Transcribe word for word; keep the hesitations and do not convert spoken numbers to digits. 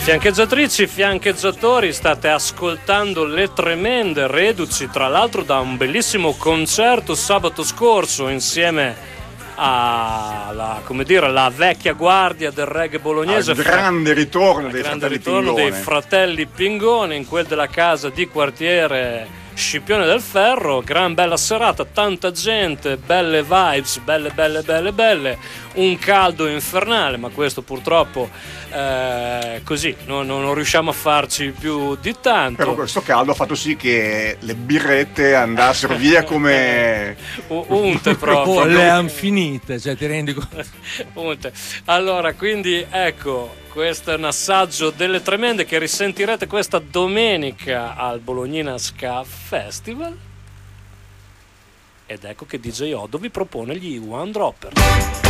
Fiancheggiatrici, fiancheggiatori, state ascoltando Le Tremende, reduci tra l'altro da un bellissimo concerto sabato scorso insieme alla, come dire, la vecchia guardia del reggae bolognese. Al grande ritorno, dei, grande fratelli ritorno Pingone. dei fratelli Pingone in quel della casa di quartiere Scipione del Ferro. Gran bella serata, tanta gente, belle vibes, belle belle belle belle, un caldo infernale, ma questo purtroppo eh, così non, non riusciamo a farci più di tanto. Però questo caldo ha fatto sì che le birrette andassero via come unte proprio. Oh, le han finite, cioè ti rendi conto? Unte. Allora, quindi ecco, questo è un assaggio delle tremende che risentirete questa domenica al Bolognina Ska Festival. Ed ecco che D J Odo vi propone gli One Dropper.